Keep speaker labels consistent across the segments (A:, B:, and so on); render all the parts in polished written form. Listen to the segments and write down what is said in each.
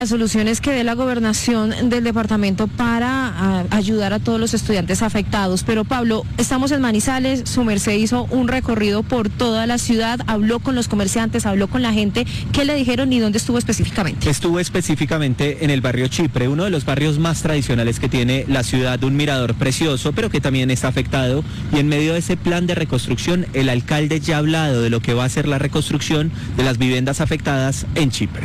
A: Las soluciones que dé la gobernación del departamento para ayudar a todos los estudiantes afectados. Pero Pablo, estamos en Manizales, su merced hizo un recorrido por toda la ciudad, habló con los comerciantes, habló con la gente. ¿Qué le dijeron y dónde estuvo específicamente?
B: Estuvo específicamente en el barrio Chipre, uno de los barrios más tradicionales que tiene la ciudad, un mirador precioso, pero que también está afectado. Y en medio de ese plan de reconstrucción, el alcalde ya ha hablado de lo que va a ser la reconstrucción de las viviendas afectadas en Chipre.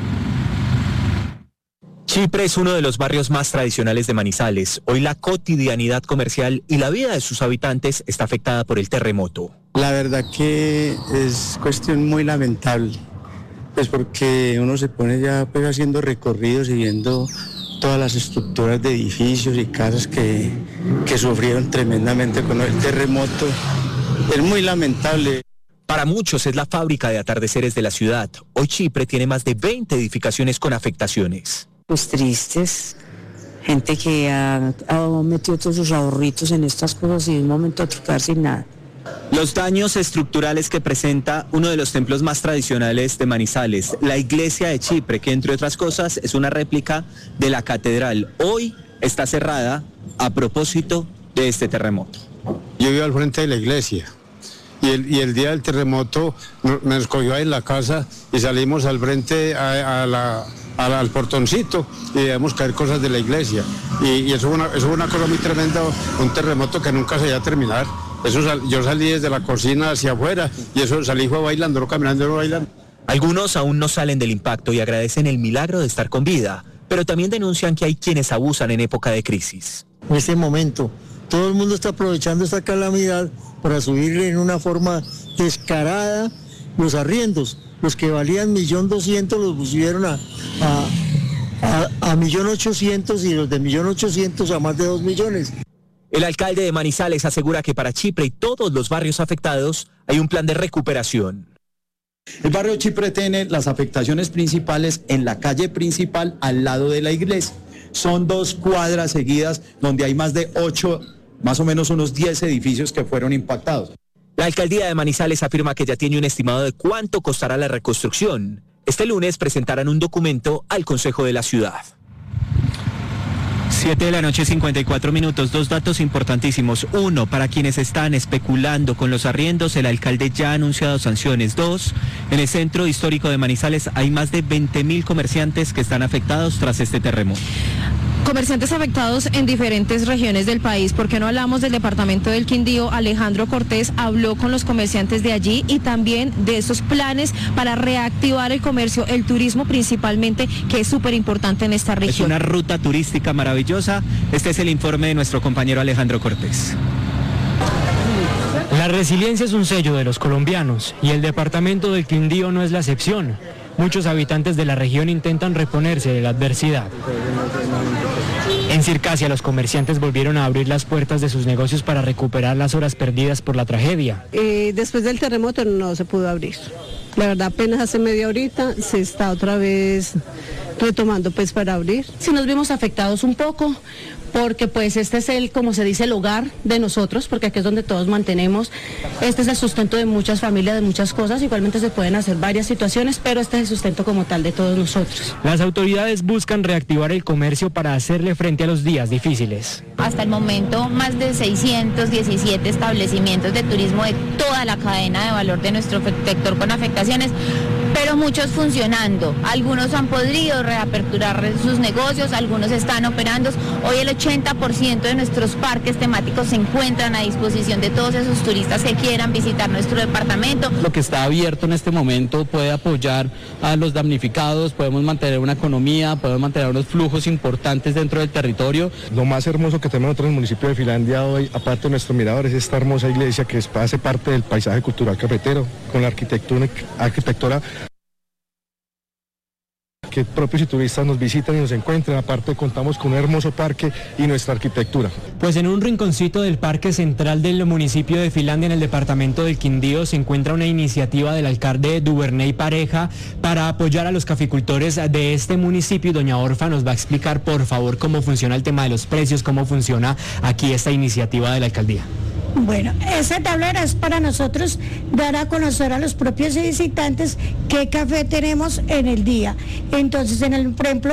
B: Chipre es uno de los barrios más tradicionales de Manizales. Hoy la cotidianidad comercial y la vida de sus habitantes está afectada por el terremoto.
C: La verdad que es cuestión muy lamentable, pues porque uno se pone ya pues haciendo recorridos y viendo todas las estructuras de edificios y casas que sufrieron tremendamente con el terremoto. Es muy lamentable.
B: Para muchos es la fábrica de atardeceres de la ciudad. Hoy Chipre tiene más de 20 edificaciones con afectaciones.
D: Pues tristes, gente que ha metido todos sus ahorritos en estas cosas y de un momento a otro quedar sin nada.
B: Los daños estructurales que presenta uno de los templos más tradicionales de Manizales, la iglesia de Chipre, que entre otras cosas es una réplica de la catedral, hoy está cerrada a propósito de este terremoto.
E: Yo vivo al frente de la iglesia. Y el día del terremoto me escogió ahí en la casa y salimos al frente al portoncito y debemos caer cosas de la iglesia. Y eso fue una cosa muy tremenda, un terremoto que nunca se iba a terminar. Yo salí desde la cocina hacia afuera y eso salí fue bailando, caminando, bailando.
B: Algunos aún no salen del impacto y agradecen el milagro de estar con vida, pero también denuncian que hay quienes abusan en época de crisis.
F: En este momento, todo el mundo está aprovechando esta calamidad para subir en una forma descarada los arriendos. Los que valían 1.200.000 los pusieron a 1.800.000 y los de 1.800.000 a más de 2 millones.
B: El alcalde de Manizales asegura que para Chipre y todos los barrios afectados hay un plan de recuperación.
G: El barrio Chipre tiene las afectaciones principales en la calle principal al lado de la iglesia. Son 2 cuadras seguidas donde hay más de 8, más o menos unos 10 edificios que fueron impactados.
B: La alcaldía de Manizales afirma que ya tiene un estimado de cuánto costará la reconstrucción. Este lunes presentarán un documento al Consejo de la Ciudad. 7:54 p.m, 2 datos importantísimos. 1, para quienes están especulando con los arriendos, el alcalde ya ha anunciado sanciones. 2, en el centro histórico de Manizales hay más de 20.000 comerciantes que están afectados tras este terremoto.
A: Comerciantes afectados en diferentes regiones del país. ¿Por qué no hablamos del departamento del Quindío? Alejandro Cortés habló con los comerciantes de allí y también de esos planes para reactivar el comercio, el turismo principalmente, que es súper importante en esta región.
B: Es una ruta turística maravillosa. Este es el informe de nuestro compañero Alejandro Cortés.
H: La resiliencia es un sello de los colombianos y el departamento del Quindío no es la excepción. Muchos habitantes de la región intentan reponerse de la adversidad. En Circasia, los comerciantes volvieron a abrir las puertas de sus negocios para recuperar las horas perdidas por la tragedia.
I: Después del terremoto no se pudo abrir. La verdad, apenas hace media horita se está otra vez retomando pues para abrir.
J: Sí nos vimos afectados un poco, porque pues este es como se dice, el hogar de nosotros, porque aquí es donde todos mantenemos, este es el sustento de muchas familias, de muchas cosas, igualmente se pueden hacer varias situaciones, pero este es el sustento como tal de todos nosotros.
H: Las autoridades buscan reactivar el comercio para hacerle frente a los días difíciles.
K: Hasta el momento, más de 617 establecimientos de turismo de toda la cadena de valor de nuestro sector con afectaciones, pero muchos funcionando. Algunos han podido reaperturar sus negocios, algunos están operando. Hoy el 80% de nuestros parques temáticos se encuentran a disposición de todos esos turistas que quieran visitar nuestro departamento.
G: Lo que está abierto en este momento puede apoyar a los damnificados, podemos mantener una economía, podemos mantener unos flujos importantes dentro del territorio.
L: Lo más hermoso que tenemos nosotros en el municipio de Finlandia hoy, aparte de nuestro mirador, es esta hermosa iglesia que hace parte del paisaje cultural cafetero, con la arquitectura que propios y turistas nos visitan y nos encuentran. Aparte contamos con un hermoso parque y nuestra arquitectura.
H: Pues en un rinconcito del parque central del municipio de Finlandia, en el departamento del Quindío, se encuentra una iniciativa del alcalde Duvernay Pareja para apoyar a los caficultores de este municipio. Y doña Orfa nos va a explicar, por favor, cómo funciona el tema de los precios, cómo funciona aquí esta iniciativa de la alcaldía.
M: Bueno, esa tablera es para nosotros dar a conocer a los propios visitantes qué café tenemos en el día. Entonces, por ejemplo,